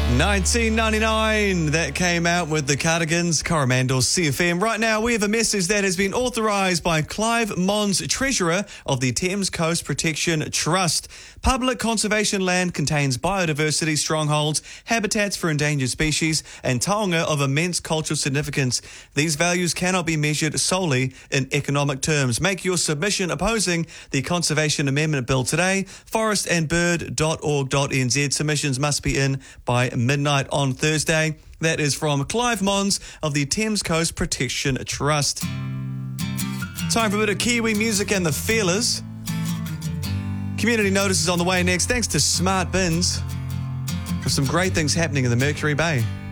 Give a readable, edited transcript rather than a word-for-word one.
1999, that came out with the Cardigans, Coromandel CFM. Right now, we have a message that has been authorised by Clive Mons, Treasurer of the Thames Coast Protection Trust. Public conservation land contains biodiversity strongholds, habitats for endangered species, and taonga of immense cultural significance. These values cannot be measured solely in economic terms. Make your submission opposing the Conservation Amendment Bill today. forestandbird.org.nz. Submissions must be in by midnight on Thursday. That is from Clive Mons of the Thames Coast Protection Trust. Time for a bit of Kiwi music and the Feelers. Community notices on the way next, thanks to Smart Bins. There's some great things happening in the Mercury Bay.